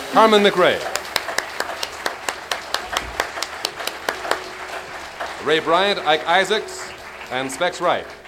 Carmen McRae. Ray Bryant, Ike Isaacs, and Specs Wright.